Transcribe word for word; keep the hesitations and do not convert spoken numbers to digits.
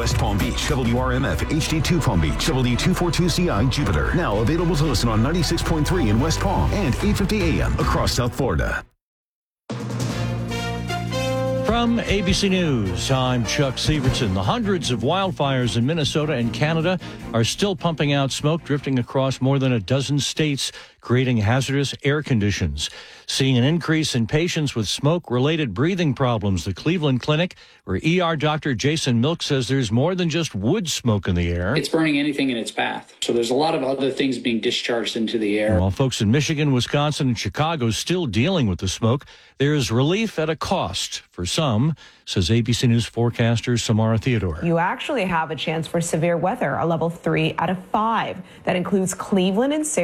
West Palm Beach, W R M F H D two Palm Beach, W two forty-two C I Jupiter. Now available to listen on ninety-six point three in West Palm and eight fifty A M across South Florida. From A B C News, I'm Chuck Severson. The hundreds of wildfires in Minnesota and Canada are still pumping out smoke, drifting across more than a dozen states, creating hazardous air conditions. Seeing an increase in patients with smoke-related breathing problems, the Cleveland Clinic, where E R doctor Jason Milk says there's more than just wood smoke in the air. It's burning anything in its path. So there's a lot of other things being discharged into the air. While folks in Michigan, Wisconsin, and Chicago still dealing with the smoke, there's relief at a cost for some, says A B C News forecaster Samara Theodore. You actually have a chance for severe weather, a level three out of five. That includes Cleveland and Sarasota.